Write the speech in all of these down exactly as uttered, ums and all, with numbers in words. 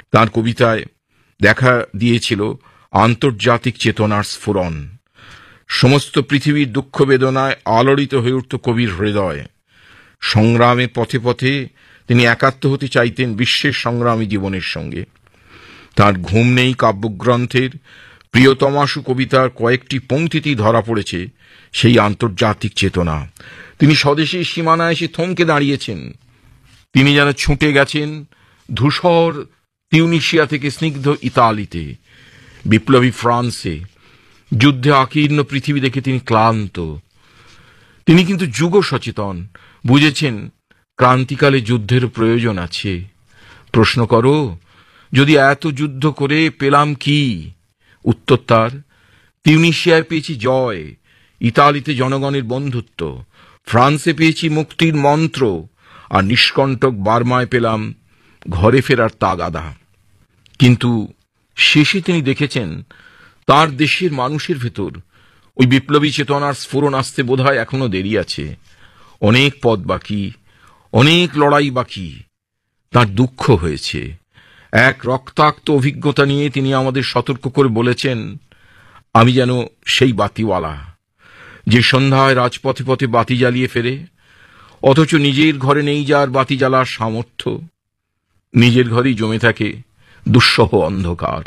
তার কবিতায় দেখা দিয়েছিল আন্তর্জাতিক চেতনার স্ফুরণ। সমস্ত পৃথিবীর দুঃখ বেদনায় আলোড়িত হয়ে উঠত কবির হৃদয়। সংগ্রামের পথে পথে তিনি একাত্ম হতে চাইতেন বিশ্বের সংগ্রামী জীবনের সঙ্গে। তার ঘুম নেই কাব্যগ্রন্থের প্রিয়তমাশু কবিতার কয়েকটি পংক্তিতেই ধরা পড়েছে সেই আন্তর্জাতিক চেতনা। তিনি স্বদেশের সীমানায় এসে থমকে দাঁড়িয়েছেন। তিনি যেন ছুটে গেছেন ধূসর তিউনিসিয়া থেকে স্নিগ্ধ ইতালিতে, বিপ্লবী ফ্রান্সে। যুদ্ধে আকীর্ণ পৃথিবী দেখে তিনি ক্লান্ত। তিনি কিন্তু যুগ সচেতন, বুঝেছেন ক্রান্তিকালে যুদ্ধের প্রয়োজন আছে। প্রশ্ন করো, যদি এত যুদ্ধ করে পেলাম কি? উত্তর তার, তিউনিসিয়ায় পেয়েছি জয়, ইতালিতে জনগণের বন্ধুত্ব, ফ্রান্সে পেয়েছি মুক্তির মন্ত্র, আর নিষ্কণ্টক বার্মায় পেলাম ঘরে ফেরার তাগাদা। কিন্তু শেষে তিনি দেখেছেন তার দেশের মানুষের ভেতর ওই বিপ্লবী চেতনার স্ফুরণ আসতে বোধহয় এখনো দেরি আছে। অনেক পথ বাকি, অনেক লড়াই বাকি। তার দুঃখ হয়েছে। এক রক্তাক্ত অভিজ্ঞতা নিয়ে তিনি আমাদের সতর্ক করে বলেছেন, আমি যেন সেই বাতিওয়ালা যে সন্ধ্যায় রাজপথে পথে বাতি জ্বালিয়ে ফেরে, অথচ নিজের ঘরে নেই যার বাতি জ্বালার সামর্থ্য। নিজের ঘরেই জমে থাকে দুঃসহ অন্ধকার।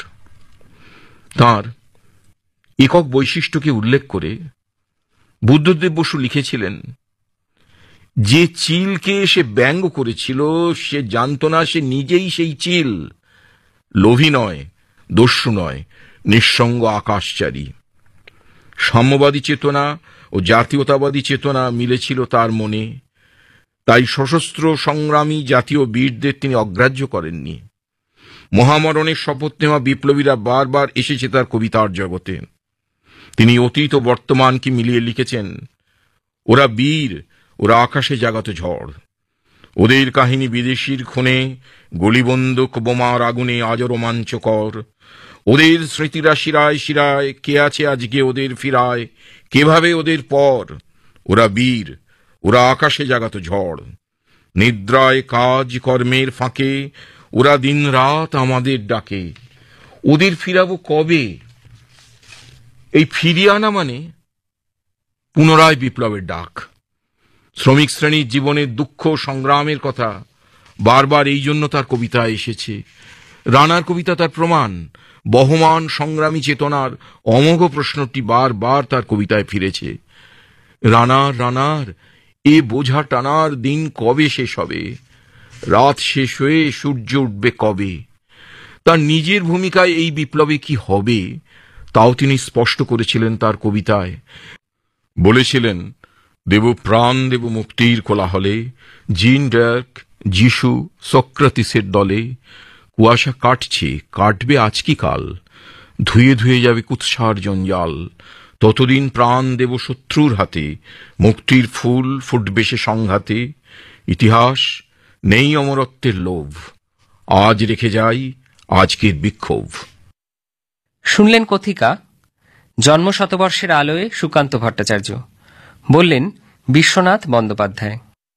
তাঁর একক বৈশিষ্ট্যকে উল্লেখ করে বুদ্ধদেব বসু লিখেছিলেন, যে চিলকে সে ব্যঙ্গ করেছিল সে জানত না সে নিজেই সেই চিল। লোভী নয়, দস্যু নয়, নিঃসঙ্গ আকাশচারী। সাম্যবাদী চেতনা ও জাতীয়তাবাদী চেতনা মিলেছিল তার মনে। তাই সশস্ত্র সংগ্রামী জাতীয় বীরদের তিনি অগ্রাহ্য করেননি। মহামরণের শপথ নেওয়া বিপ্লবীরা বারবার এসেছে তার কবিতার জগতে। তিনি অতীত ও বর্তমানকে মিলিয়ে লিখেছেন, ওরা বীর, ওরা আকাশে জাগাত ঝড়। ওদের কাহিনী বিদেশির খুনে, গলিবন্দুক বোমার আগুনে আজও রোমাঞ্চকর। ওদের স্মৃতিরা শিরায় শিরায়, কে আছে আজকে ওদের ফিরায়, কেভাবে ওদের পর। ওরা বীর, ওরা আকাশে জাগাত ঝড়। নিদ্রায় কাজ কর্মের ফাঁকে ওরা দিন রাত আমাদের ডাকে। ওদের ফিরাবো কবে? এই ফিরিয়ে আনা মানে পুনরায় বিপ্লবের ডাক। শ্রমিক শ্রেণীর জীবনের দুঃখ সংগ্রামের কথা বারবার এই জন্য তার কবিতায় এসেছে। রানার কবিতা তার প্রমাণ। বহমান সংগ্রামী চেতনার অমোঘ প্রশ্নটি বারবার তার কবিতায় ফিরেছে। রানার রানার এ বোঝা টানার দিন কবে শেষ হবে? রাত শেষ হয়ে সূর্য উঠবে কবে? তার নিজের ভূমিকায় এই বিপ্লবে কি হবে তাও তিনি স্পষ্ট করেছিলেন তার কবিতায়। বলেছিলেন, দেব প্রাণ দেব মুক্তির কোলাহলে, জিন ডার্ক, যিশু, সক্রেটিসের দলে। কুয়াশা কাটছে, কাটবে আজ কি কাল, ধুয়ে ধুয়ে যাবে কুৎসার জঞ্জাল। ততদিন প্রাণ দেব শত্রুর হাতে, মুক্তির ফুল ফুটবে সে সংঘাতে। ইতিহাস নেই অমরত্বের লোভ, আজ রেখে যাই আজকের বিক্ষোভ। শুনলেন কথিকা জন্ম শতবর্ষের আলোয় সুকান্ত ভট্টাচার্য, বললেন বিশ্বনাথ বন্দ্যোপাধ্যায়।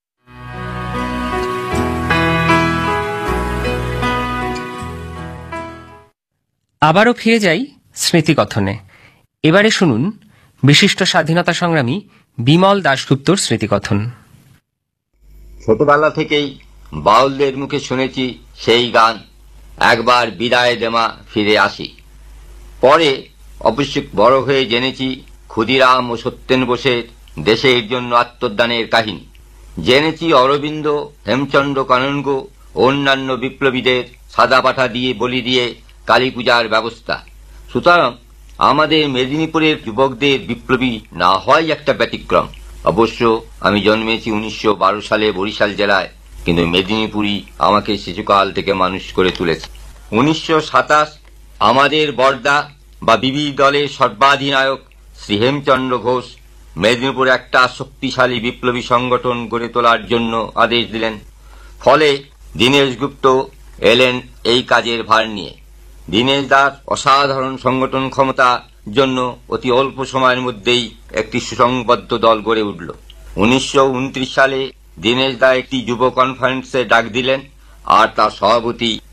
আবারও ফিরে যাই স্মৃতিকথনে। এবারে শুনুন বিশিষ্ট স্বাধীনতা সংগ্রামী বিমল দাশগুপ্তর স্মৃতিকথন। ছোটবেলা থেকেই বাউলদের মুখে শুনেছি সেই গান, একবার বিদায় দেমা ফিরে আসি। পরে অবশ্য বড় হয়ে জেনেছি ক্ষুদিরাম ও সত্যেন বোসের দেশের জন্য আত্মদানের কাহিনী। জেনেছি অরবিন্দ, হেমচন্দ্র কানন্গ ও অন্যান্য বিপ্লবীদের সাদা পাঠা দিয়ে বলি দিয়ে কালী পূজার ব্যবস্থা। সুতরাং আমাদের মেদিনীপুরের যুবকদের বিপ্লবী না হয় একটা ব্যতিক্রম। অবশ্য আমি জন্মেছি উনিশশো বারো সালে বরিশাল জেলায়, কিন্তু মেদিনীপুরই আমাকে শিশুকাল থেকে মানুষ করে তুলেছে। উনিশশো সাতাশ আমাদের বর্দা বা বিবি দলের সর্বাধিনায়ক শ্রী হেমচন্দ্র ঘোষ মেদিনীপুরে একটা শক্তিশালী বিপ্লবী সংগঠন গড়ে তোলার জন্য আদেশ দিলেন। ফলে দীনেশ গুপ্ত এলেন এই কাজের ভার নিয়ে। দীনেশ দার অসাধারণ সংগঠন ক্ষমতার জন্য অতি অল্প সময়ের মধ্যেই একটি সুসংবদ্ধ দল গড়ে উঠল। উনিশশো উনত্রিশ সালে দীনেশ দা একটি যুব কনফারেন্সে ডাক দিলেন, আর তার সভাপতি